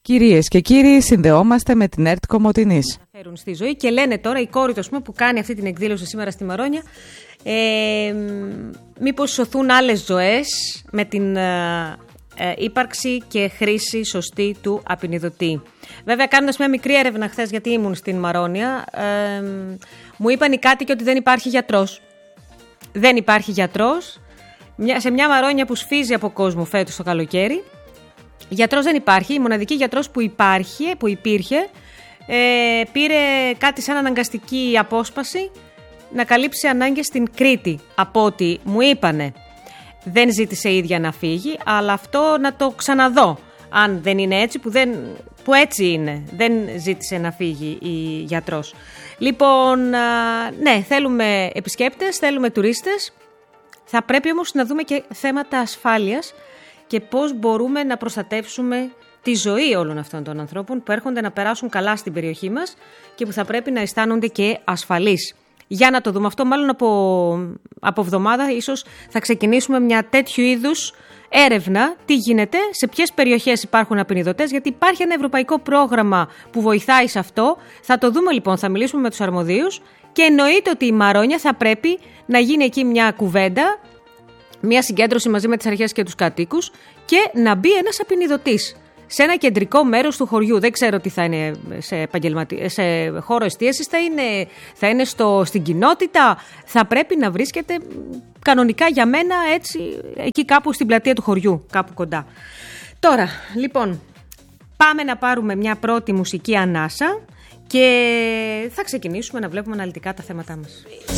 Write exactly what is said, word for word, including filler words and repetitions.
Κυρίες και κύριοι, συνδεόμαστε με την ΕΡΤ Κομοτηνής. Φέρουν στη ζωή και λένε τώρα η κόρη του που κάνει αυτή την εκδήλωση σήμερα στη Μαρόνια, ε, μήπως σωθούν άλλες ζωές με την ε, ε, ύπαρξη και χρήση σωστή του απεινιδωτή. Βέβαια, κάνοντας μια μικρή έρευνα χθες, γιατί ήμουν στην Μαρόνια, ε, μου είπαν οι κάτοικοι ότι δεν υπάρχει γιατρός. Δεν υπάρχει γιατρός. Μια, σε μια Μαρόνια που σφίζει από κόσμο φέτος το καλοκαίρι, γιατρός δεν υπάρχει. Η μοναδική γιατρός που υπάρχει, που υπήρχε, ε, πήρε κάτι σαν αναγκαστική απόσπαση να καλύψει ανάγκες στην Κρήτη. Από ό,τι μου είπανε, δεν ζήτησε η ίδια να φύγει, αλλά αυτό να το ξαναδώ. Αν δεν είναι έτσι, που, δεν, που έτσι είναι. Δεν ζήτησε να φύγει η γιατρός. Λοιπόν, ναι, θέλουμε επισκέπτες, θέλουμε τουρίστες. Θα πρέπει όμως να δούμε και θέματα ασφάλειας και πώς μπορούμε να προστατεύσουμε τη ζωή όλων αυτών των ανθρώπων που έρχονται να περάσουν καλά στην περιοχή μας και που θα πρέπει να αισθάνονται και ασφαλείς. Για να το δούμε αυτό, μάλλον από, από εβδομάδα ίσως θα ξεκινήσουμε μια τέτοιου είδους έρευνα, τι γίνεται, σε ποιες περιοχές υπάρχουν απεινιδωτές, γιατί υπάρχει ένα ευρωπαϊκό πρόγραμμα που βοηθάει σε αυτό. Θα το δούμε λοιπόν, θα μιλήσουμε με τους αρμοδίους και εννοείται ότι η Μαρόνια θα πρέπει να γίνει εκεί μια κουβέντα, μια συγκέντρωση μαζί με τις αρχές και τους κατοίκους και να μπει ένας απεινιδωτής σε ένα κεντρικό μέρος του χωριού. Δεν ξέρω τι θα είναι σε, επαγγελματι... σε χώρο εστίασης, θα είναι, θα είναι στο... στην κοινότητα, θα πρέπει να βρίσκεται κανονικά για μένα έτσι εκεί κάπου στην πλατεία του χωριού, κάπου κοντά. Τώρα, λοιπόν, πάμε να πάρουμε μια πρώτη μουσική ανάσα και θα ξεκινήσουμε να βλέπουμε αναλυτικά τα θέματά μας.